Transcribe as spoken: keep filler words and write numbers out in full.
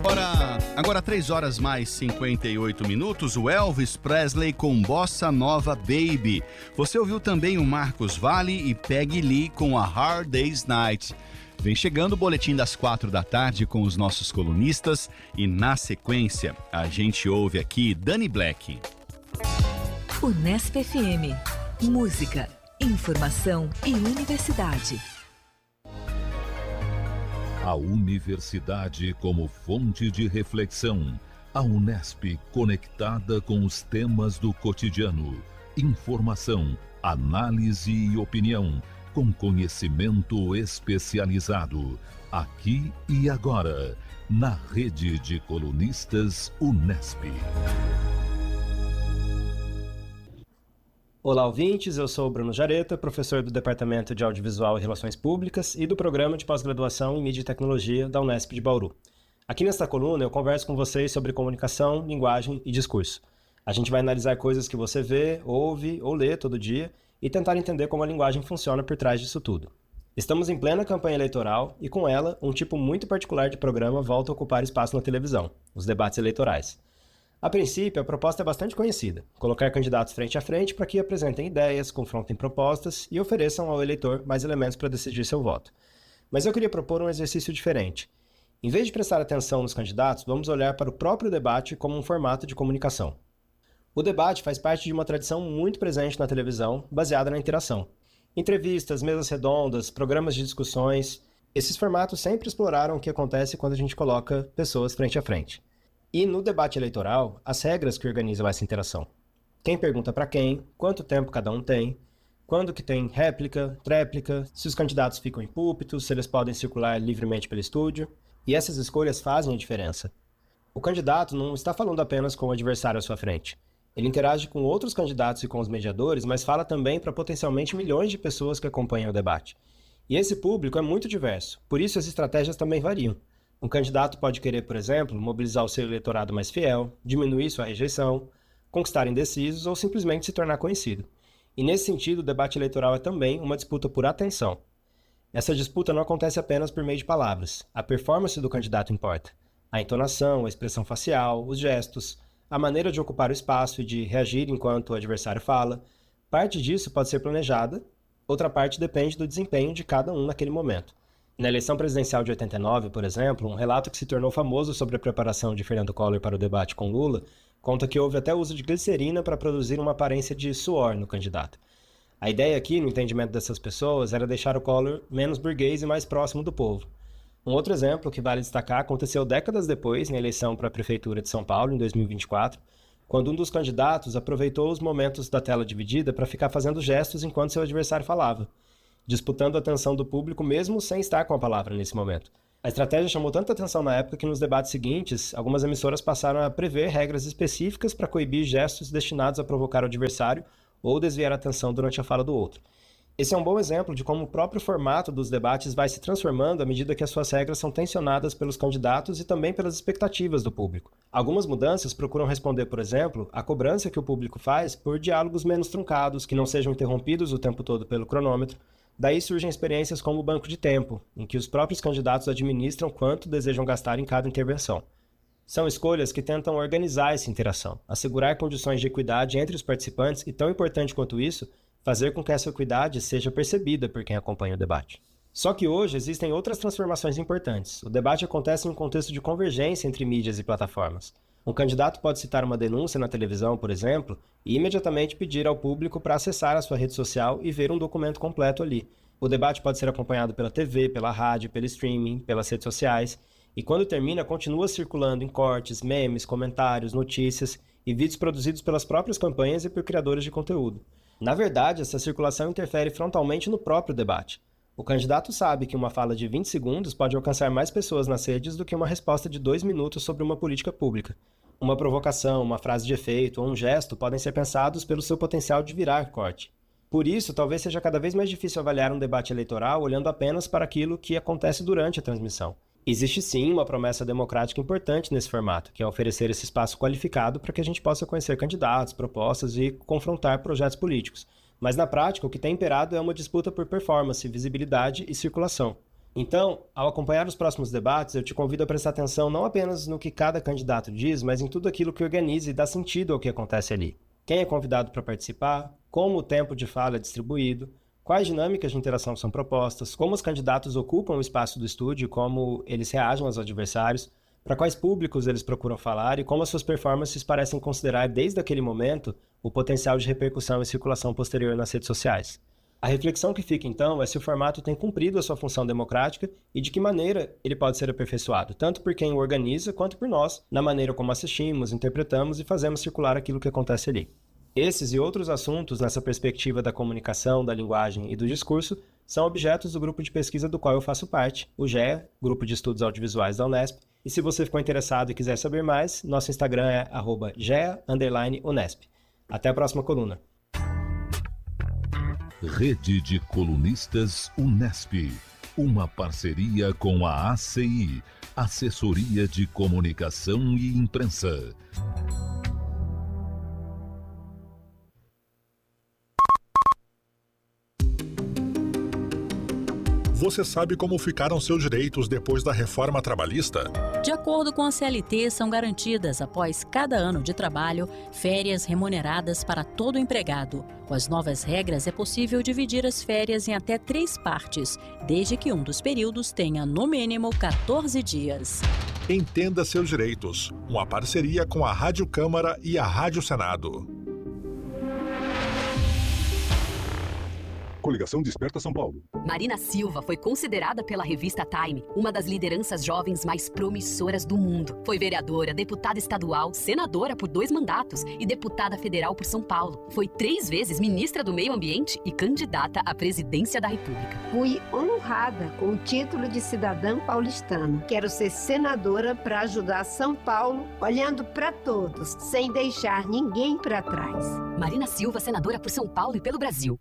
Agora, agora três horas mais cinquenta e oito minutos, o Elvis Presley com Bossa Nova Baby. Você ouviu também o Marcos Valle e Peggy Lee com a Hard Day's Night. Vem chegando o boletim das quatro da tarde com os nossos colunistas e na sequência a gente ouve aqui Dani Black. Unesp F M. Música, informação e universidade. A universidade como fonte de reflexão. A Unesp conectada com os temas do cotidiano. Informação, análise e opinião, com conhecimento especializado. Aqui e agora, na rede de colunistas Unesp. Olá, ouvintes, eu sou o Bruno Jareta, professor do Departamento de Audiovisual e Relações Públicas e do Programa de Pós-Graduação em Mídia e Tecnologia da Unesp de Bauru. Aqui nesta coluna eu converso com vocês sobre comunicação, linguagem e discurso. A gente vai analisar coisas que você vê, ouve ou lê todo dia e tentar entender como a linguagem funciona por trás disso tudo. Estamos em plena campanha eleitoral e, com ela, um tipo muito particular de programa volta a ocupar espaço na televisão, os debates eleitorais. A princípio, a proposta é bastante conhecida: colocar candidatos frente a frente para que apresentem ideias, confrontem propostas e ofereçam ao eleitor mais elementos para decidir seu voto. Mas eu queria propor um exercício diferente. Em vez de prestar atenção nos candidatos, vamos olhar para o próprio debate como um formato de comunicação. O debate faz parte de uma tradição muito presente na televisão, baseada na interação. Entrevistas, mesas redondas, programas de discussões, esses formatos sempre exploraram o que acontece quando a gente coloca pessoas frente a frente. E no debate eleitoral, as regras que organizam essa interação. Quem pergunta para quem, quanto tempo cada um tem, quando que tem réplica, tréplica, se os candidatos ficam em púlpitos, se eles podem circular livremente pelo estúdio. E essas escolhas fazem a diferença. O candidato não está falando apenas com o adversário à sua frente. Ele interage com outros candidatos e com os mediadores, mas fala também para potencialmente milhões de pessoas que acompanham o debate. E esse público é muito diverso, por isso as estratégias também variam. Um candidato pode querer, por exemplo, mobilizar o seu eleitorado mais fiel, diminuir sua rejeição, conquistar indecisos ou simplesmente se tornar conhecido. E nesse sentido, o debate eleitoral é também uma disputa por atenção. Essa disputa não acontece apenas por meio de palavras. A performance do candidato importa. A entonação, a expressão facial, os gestos, a maneira de ocupar o espaço e de reagir enquanto o adversário fala. Parte disso pode ser planejada, outra parte depende do desempenho de cada um naquele momento. Na eleição presidencial de oitenta e nove, por exemplo, um relato que se tornou famoso sobre a preparação de Fernando Collor para o debate com Lula conta que houve até uso de glicerina para produzir uma aparência de suor no candidato. A ideia aqui, no entendimento dessas pessoas, era deixar o Collor menos burguês e mais próximo do povo. Um outro exemplo que vale destacar aconteceu décadas depois, na eleição para a Prefeitura de São Paulo, em dois mil e vinte e quatro, quando um dos candidatos aproveitou os momentos da tela dividida para ficar fazendo gestos enquanto seu adversário falava, disputando a atenção do público mesmo sem estar com a palavra nesse momento. A estratégia chamou tanta atenção na época que nos debates seguintes, algumas emissoras passaram a prever regras específicas para coibir gestos destinados a provocar o adversário ou desviar a atenção durante a fala do outro. Esse é um bom exemplo de como o próprio formato dos debates vai se transformando à medida que as suas regras são tensionadas pelos candidatos e também pelas expectativas do público. Algumas mudanças procuram responder, por exemplo, à cobrança que o público faz por diálogos menos truncados, que não sejam interrompidos o tempo todo pelo cronômetro. Daí surgem experiências como o banco de tempo, em que os próprios candidatos administram quanto desejam gastar em cada intervenção. São escolhas que tentam organizar essa interação, assegurar condições de equidade entre os participantes e, tão importante quanto isso, fazer com que essa equidade seja percebida por quem acompanha o debate. Só que hoje existem outras transformações importantes. O debate acontece em um contexto de convergência entre mídias e plataformas. Um candidato pode citar uma denúncia na televisão, por exemplo, e imediatamente pedir ao público para acessar a sua rede social e ver um documento completo ali. O debate pode ser acompanhado pela T V, pela rádio, pelo streaming, pelas redes sociais, e quando termina, continua circulando em cortes, memes, comentários, notícias e vídeos produzidos pelas próprias campanhas e por criadores de conteúdo. Na verdade, essa circulação interfere frontalmente no próprio debate. O candidato sabe que uma fala de vinte segundos pode alcançar mais pessoas nas redes do que uma resposta de dois minutos sobre uma política pública. Uma provocação, uma frase de efeito ou um gesto podem ser pensados pelo seu potencial de virar corte. Por isso, talvez seja cada vez mais difícil avaliar um debate eleitoral olhando apenas para aquilo que acontece durante a transmissão. Existe sim uma promessa democrática importante nesse formato, que é oferecer esse espaço qualificado para que a gente possa conhecer candidatos, propostas e confrontar projetos políticos. Mas na prática, o que tem imperado é uma disputa por performance, visibilidade e circulação. Então, ao acompanhar os próximos debates, eu te convido a prestar atenção não apenas no que cada candidato diz, mas em tudo aquilo que organiza e dá sentido ao que acontece ali. Quem é convidado para participar, como o tempo de fala é distribuído, quais dinâmicas de interação são propostas, como os candidatos ocupam o espaço do estúdio e como eles reagem aos adversários, para quais públicos eles procuram falar e como as suas performances parecem considerar desde aquele momento o potencial de repercussão e circulação posterior nas redes sociais. A reflexão que fica, então, é se o formato tem cumprido a sua função democrática e de que maneira ele pode ser aperfeiçoado, tanto por quem o organiza quanto por nós, na maneira como assistimos, interpretamos e fazemos circular aquilo que acontece ali. Esses e outros assuntos, nessa perspectiva da comunicação, da linguagem e do discurso, são objetos do grupo de pesquisa do qual eu faço parte, o G E A, Grupo de Estudos Audiovisuais da Unesp. E se você ficou interessado e quiser saber mais, nosso Instagram é arroba gea underline unesp. Até a próxima coluna. Rede de Colunistas Unesp. Uma parceria com a A C I, Assessoria de Comunicação e Imprensa. Você sabe como ficaram seus direitos depois da reforma trabalhista? De acordo com a C L T, são garantidas, após cada ano de trabalho, férias remuneradas para todo empregado. Com as novas regras, é possível dividir as férias em até três partes, desde que um dos períodos tenha, no mínimo, quatorze dias. Entenda seus direitos. Uma parceria com a Rádio Câmara e a Rádio Senado. Coligação Desperta São Paulo. Marina Silva foi considerada pela revista Time uma das lideranças jovens mais promissoras do mundo. Foi vereadora, deputada estadual, senadora por dois mandatos e deputada federal por São Paulo. Foi três vezes ministra do Meio Ambiente e candidata à presidência da República. Fui honrada com o título de cidadã paulistana. Quero ser senadora para ajudar São Paulo, olhando para todos, sem deixar ninguém para trás. Marina Silva, senadora por São Paulo e pelo Brasil.